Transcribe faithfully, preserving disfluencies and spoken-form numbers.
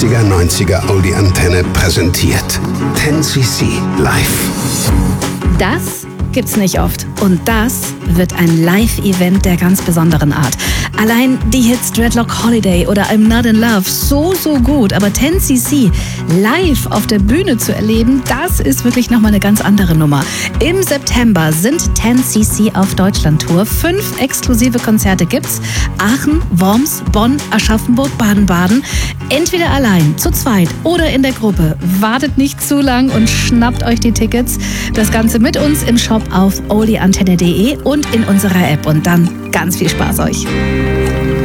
achtziger, neunziger Oldie Antenne präsentiert. zehn C C live. Das gibt's nicht oft. Und das wird ein Live-Event der ganz besonderen Art. Allein die Hits Dreadlock Holiday oder I'm Not in Love, so, so gut. Aber zehn C C live auf der Bühne zu erleben, das ist wirklich nochmal eine ganz andere Nummer. Im September sind zehn C C auf Deutschland-Tour. Fünf exklusive Konzerte gibt's. Aachen, Worms, Bonn, Aschaffenburg, Baden-Baden. Entweder allein, zu zweit oder in der Gruppe. Wartet nicht zu lang und schnappt euch die Tickets. Das Ganze mit uns im Shop auf oldie antenne punkt de und in unserer App. Und dann ganz viel Spaß euch.